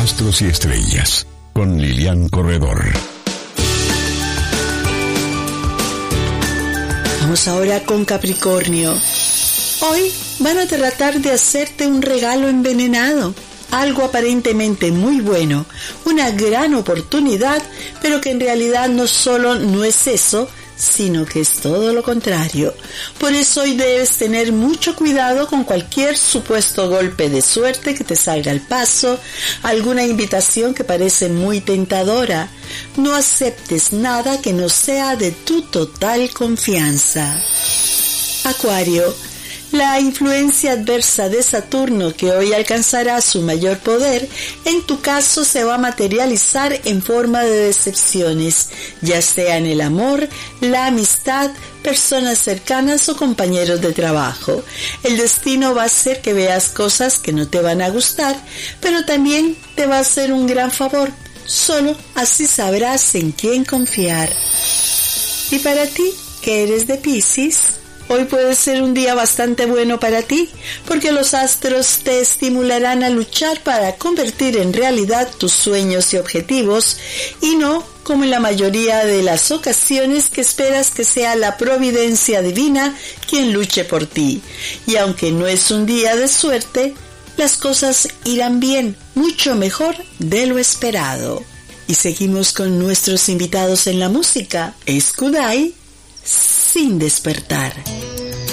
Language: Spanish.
Astros y Estrellas, con Lilian Corredor. Vamos ahora con Capricornio. Hoy van a tratar de hacerte un regalo envenenado, algo aparentemente muy bueno, una gran oportunidad, pero que en realidad no solo no es eso, sino que es todo lo contrario. Por eso hoy debes tener mucho cuidado con cualquier supuesto golpe de suerte que te salga al paso, alguna invitación que parece muy tentadora. No aceptes nada que no sea de tu total confianza. Acuario. La influencia adversa de Saturno, que hoy alcanzará su mayor poder, en tu caso se va a materializar en forma de decepciones, ya sea en el amor, la amistad, personas cercanas o compañeros de trabajo. El destino va a hacer que veas cosas que no te van a gustar, pero también te va a hacer un gran favor. Solo así sabrás en quién confiar. Y para ti, que eres de Piscis, hoy puede ser un día bastante bueno para ti, porque los astros te estimularán a luchar para convertir en realidad tus sueños y objetivos, y no como en la mayoría de las ocasiones que esperas que sea la providencia divina quien luche por ti. Y aunque no es un día de suerte, las cosas irán bien, mucho mejor de lo esperado. Y seguimos con nuestros invitados en la música. Es Kudai, Sin despertar.